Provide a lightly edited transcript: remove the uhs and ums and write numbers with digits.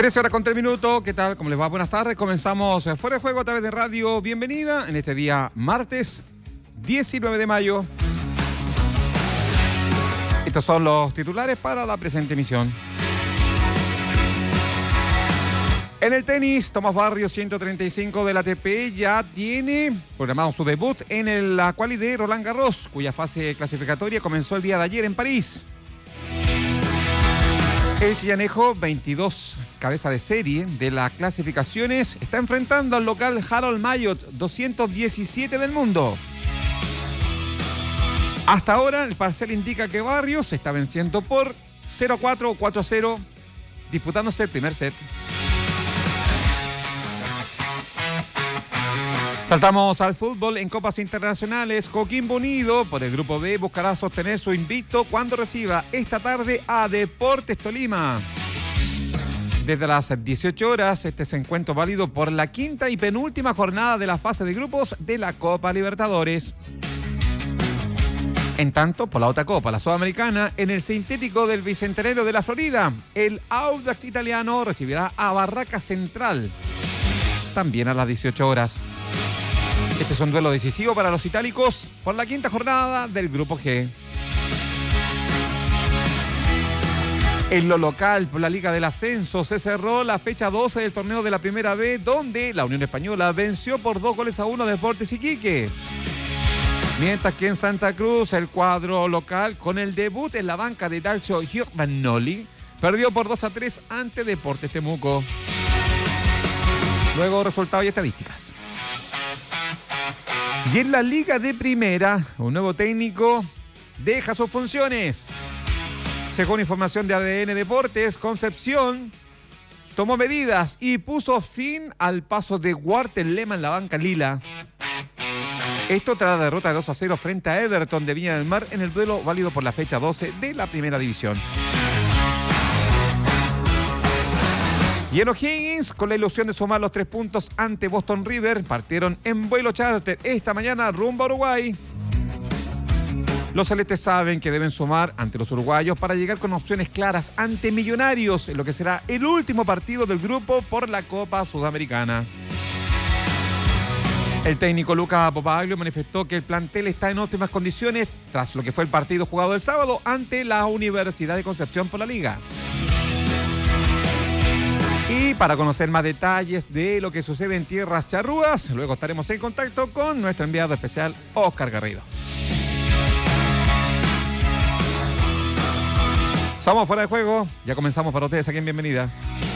13 horas con 3 minutos, ¿qué tal? ¿Cómo les va? Buenas tardes, comenzamos Fuera de Juego a través de Radio Bienvenida en este día martes 19 de mayo. Estos son los titulares para la presente emisión. En el tenis, Tomás Barrios, 135 del ATP, ya tiene programado su debut en la quali de Roland Garros, cuya fase clasificatoria comenzó el día de ayer en París. El chillanejo, 22 cabeza de serie de las clasificaciones, está enfrentando al local Harold Mayot, 217 del mundo. Hasta ahora, el parcial indica que Barrios se está venciendo por 0-4 o 4-0, disputándose el primer set. Saltamos al fútbol en copas internacionales. Coquimbo Unido, por el grupo B, buscará sostener su invicto cuando reciba esta tarde a Deportes Tolima. Desde las 18 horas, este es encuentro válido por la quinta y penúltima jornada de la fase de grupos de la Copa Libertadores. En tanto, por la otra Copa, la Sudamericana, en el sintético del Bicentenario de la Florida, el Audax italiano recibirá a Barraca Central, también a las 18 horas. Este es un duelo decisivo para los itálicos por la quinta jornada del Grupo G. En lo local, por la Liga del Ascenso, se cerró la fecha 12 del torneo de la Primera B, donde la Unión Española venció por 2-1 a Deportes Iquique. Mientras que en Santa Cruz, el cuadro local, con el debut en la banca de Dalcio Giovanoli, perdió por 2-3 ante Deportes Temuco. Luego, resultados y estadísticas. Y en la Liga de Primera, un nuevo técnico deja sus funciones. Según información de ADN Deportes, Concepción tomó medidas y puso fin al paso de Walter Lema en la banca lila. Esto tras la derrota de 2-0 frente a Everton de Viña del Mar en el duelo válido por la fecha 12 de la Primera División. Y en O'Higgins, con la ilusión de sumar los 3 puntos ante Boston River, partieron en vuelo charter esta mañana rumbo a Uruguay. Los celestes saben que deben sumar ante los uruguayos para llegar con opciones claras ante Millonarios, en lo que será el último partido del grupo por la Copa Sudamericana. El técnico Luca Popaglio manifestó que el plantel está en óptimas condiciones tras lo que fue el partido jugado el sábado ante la Universidad de Concepción por la Liga. Y para conocer más detalles de lo que sucede en tierras charrúas, luego estaremos en contacto con nuestro enviado especial, Oscar Garrido. Somos Fuera de Juego, ya comenzamos para ustedes aquí en Bienvenida.